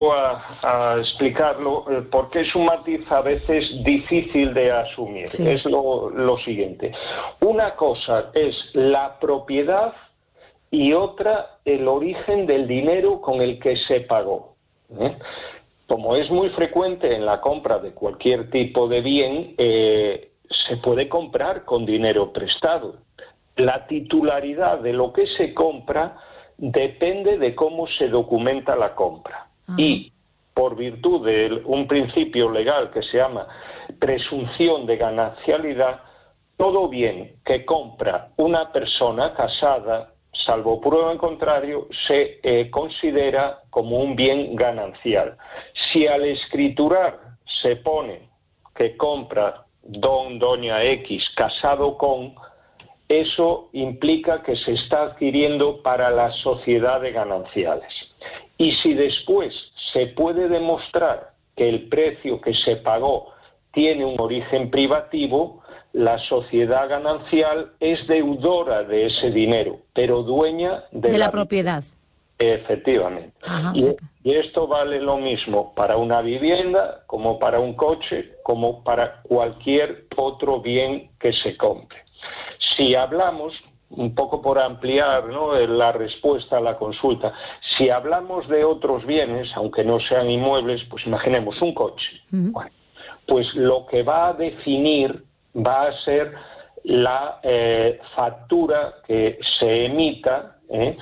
a explicarlo, porque es un matiz a veces difícil de asumir. Sí. Es lo siguiente. Una cosa es la propiedad y otra el origen del dinero con el que se pagó. Como es muy frecuente en la compra de cualquier tipo de bien, se puede comprar con dinero prestado. La titularidad de lo que se compra depende de cómo se documenta la compra. Y por virtud de un principio legal que se llama presunción de ganancialidad, todo bien que compra una persona casada, salvo prueba en contrario, se considera como un bien ganancial. Si al escriturar se pone que compra don, doña X casado con, eso implica que se está adquiriendo para la sociedad de gananciales. Y si después se puede demostrar que el precio que se pagó tiene un origen privativo, la sociedad ganancial es deudora de ese dinero, pero dueña de la propiedad. Efectivamente. Y esto vale lo mismo para una vivienda, como para un coche, como para cualquier otro bien que se compre. Si hablamos, un poco por ampliar, ¿no?, la respuesta a la consulta, si hablamos de otros bienes, aunque no sean inmuebles, pues imaginemos un coche. Bueno, pues lo que va a definir va a ser la factura que se emita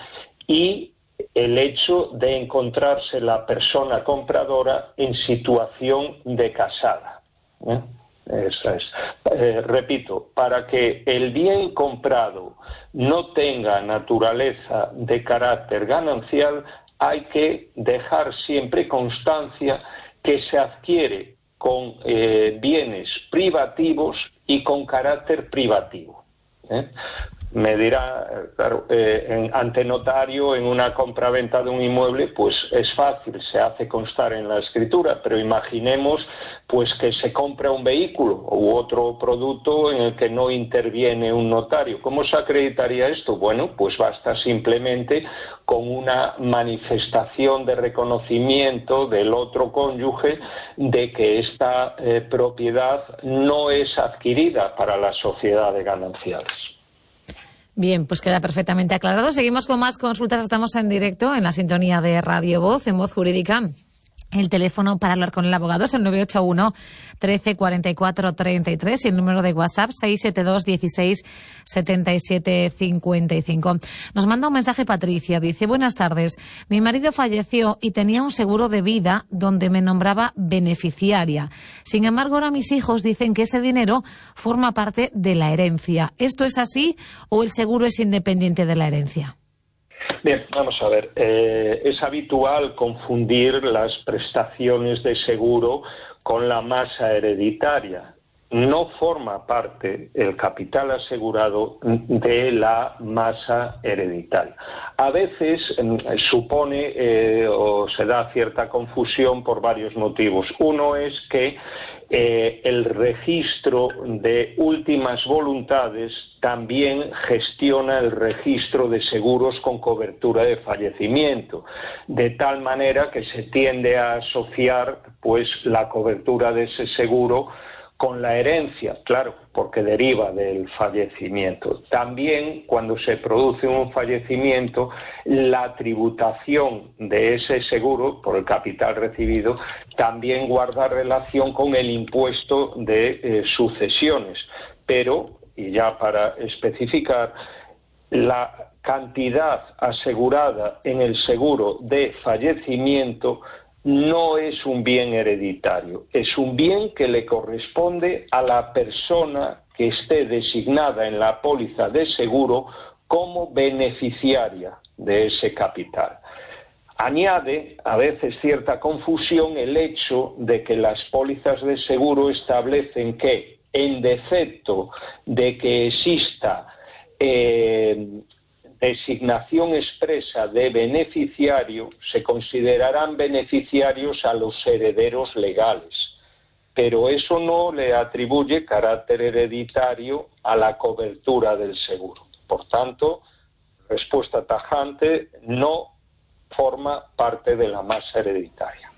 y el hecho de encontrarse la persona compradora en situación de casada. Eso es. Repito, para que el bien comprado no tenga naturaleza de carácter ganancial, hay que dejar siempre constancia que se adquiere con bienes privativos y con carácter privativo. Me dirá, claro, ante notario, en una compraventa de un inmueble, pues es fácil, se hace constar en la escritura, pero imaginemos pues que se compra un vehículo u otro producto en el que no interviene un notario. ¿Cómo se acreditaría esto? Bueno, pues basta simplemente con una manifestación de reconocimiento del otro cónyuge de que esta propiedad no es adquirida para la sociedad de gananciales. Bien, pues queda perfectamente aclarado. Seguimos con más consultas. Estamos en directo en la sintonía de Radio Voz, en Voz Jurídica. El teléfono para hablar con el abogado es el 981 13 44 33 y el número de WhatsApp 672 16 77 55. Nos manda un mensaje Patricia. Dice: buenas tardes. Mi marido falleció y tenía un seguro de vida donde me nombraba beneficiaria. Sin embargo, ahora mis hijos dicen que ese dinero forma parte de la herencia. ¿Esto es así o el seguro es independiente de la herencia? Bien, vamos a ver. Es habitual confundir las prestaciones de seguro con la masa hereditaria. No forma parte el capital asegurado de la masa hereditaria. A veces supone o se da cierta confusión por varios motivos. Uno es que el registro de últimas voluntades también gestiona el registro de seguros con cobertura de fallecimiento, de tal manera que se tiende a asociar pues la cobertura de ese seguro con la herencia, claro, porque deriva del fallecimiento. También, cuando se produce un fallecimiento, la tributación de ese seguro por el capital recibido también guarda relación con el impuesto de sucesiones. Pero, y ya para especificar, la cantidad asegurada en el seguro de fallecimiento no es un bien hereditario, es un bien que le corresponde a la persona que esté designada en la póliza de seguro como beneficiaria de ese capital. Añade a veces cierta confusión el hecho de que las pólizas de seguro establecen que, en defecto de que exista designación expresa de beneficiario, se considerarán beneficiarios a los herederos legales, pero eso no le atribuye carácter hereditario a la cobertura del seguro. Por tanto, respuesta tajante: no forma parte de la masa hereditaria.